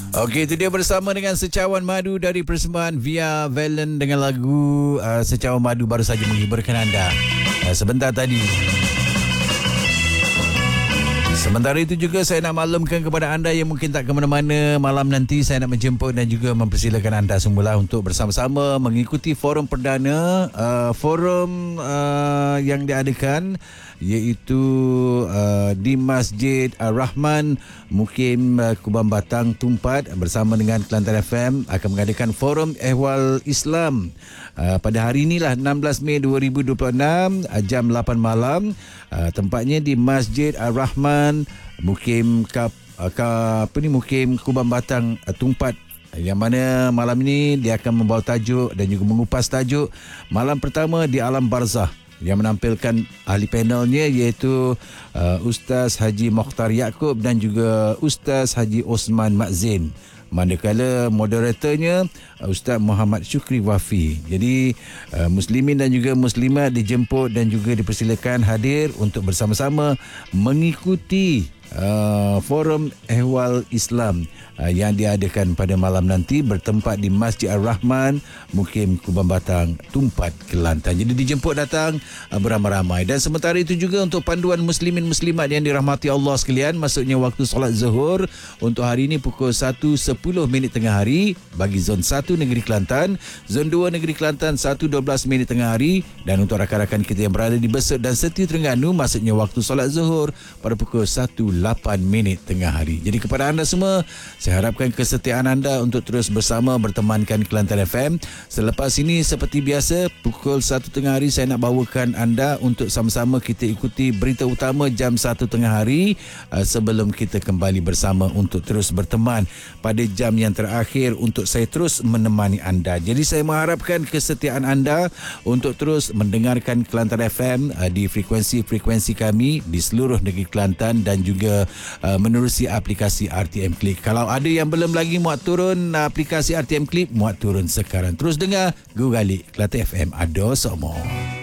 Okey, itu dia bersama dengan Secawan Madu dari persembahan Via Valen dengan lagu Secawan Madu baru saja menghiburkan anda sebentar tadi. Sementara itu juga saya nak maklumkan kepada anda yang mungkin tak ke mana-mana malam nanti, saya nak menjemput dan juga mempersilakan anda semula untuk bersama-sama mengikuti forum perdana forum yang diadakan iaitu di Masjid Ar-Rahman Mukim Kubang Batang Tumpat bersama dengan Kelantan FM akan mengadakan forum ehwal Islam pada hari inilah 16 Mei 2026 jam 8 malam. Tempatnya di Masjid Ar-Rahman Mukim Mukim Kubang Batang Tumpat, yang mana malam ini dia akan membawa tajuk dan juga mengupas tajuk malam pertama di alam barzah, yang menampilkan ahli panelnya iaitu Ustaz Haji Mokhtar Yaakob dan juga Ustaz Haji Osman Makzin. Manakala moderatornya Ustaz Muhammad Syukri Wafi. Jadi muslimin dan juga muslimat dijemput dan juga dipersilakan hadir untuk bersama-sama mengikuti forum ehwal Islam yang diadakan pada malam nanti bertempat di Masjid Ar-Rahman Mukim Kubang Batang Tumpat, Kelantan. Jadi dijemput datang beramai-ramai. Dan sementara itu juga untuk panduan muslimin muslimat yang dirahmati Allah sekalian, maksudnya waktu solat zuhur untuk hari ini pukul 1.10 tengah hari bagi zon 1 negeri Kelantan, zon 2 negeri Kelantan 1.12 tengah hari, dan untuk rakan-rakan kita yang berada di Besut dan Setiu Terengganu maksudnya waktu solat zuhur pada pukul 1.08 tengah hari. Jadi kepada anda semua, saya harapkan kesetiaan anda untuk terus bersama bertemankan Kelantan FM. Selepas ini seperti biasa pukul 1 tengah hari saya nak bawakan anda untuk sama-sama kita ikuti berita utama jam 1 tengah hari sebelum kita kembali bersama untuk terus berteman pada jam yang terakhir untuk saya terus menemani anda. Jadi saya mengharapkan kesetiaan anda untuk terus mendengarkan Kelantan FM di frekuensi-frekuensi kami di seluruh negeri Kelantan dan juga menerusi aplikasi RTM Click. Kalau ada yang belum lagi muat turun aplikasi RTM Click, muat turun sekarang. Terus dengar Go Galik Kelantan FM. Ada semua.